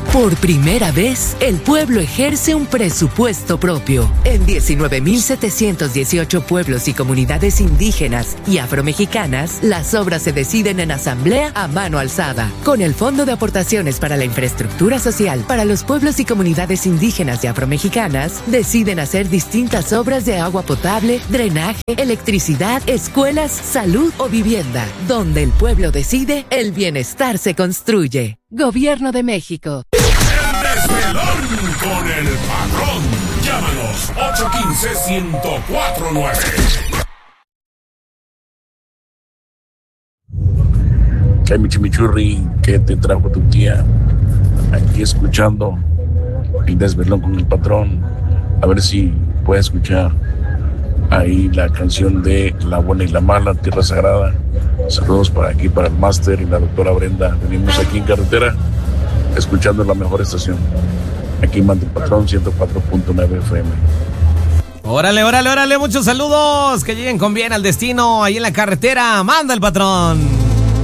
Por primera vez, el pueblo ejerce un presupuesto propio. En 19.718 pueblos y comunidades indígenas y afromexicanas, las obras se deciden en asamblea a mano alzada. Con el Fondo de Aportaciones para la Infraestructura Social para los pueblos y comunidades indígenas y afromexicanas, deciden hacer distintas obras de agua potable, drenaje, electricidad, escuelas, salud o vivienda. Donde el pueblo decide, el bienestar se construye. Gobierno de México. Desvelón con el patrón. Llámanos 815-104-9. ¿Qué Michimichurri? ¿Qué te trajo tu tía? Aquí escuchando el desvelón con el patrón. A ver si puede escuchar ahí la canción de La Buena y la Mala, Tierra Sagrada. Saludos para aquí, para el máster y la doctora Brenda. Venimos aquí en carretera, escuchando la mejor estación. Aquí manda el patrón, 104.9 FM. Órale, muchos saludos. Que lleguen con bien al destino ahí en la carretera. Manda el patrón.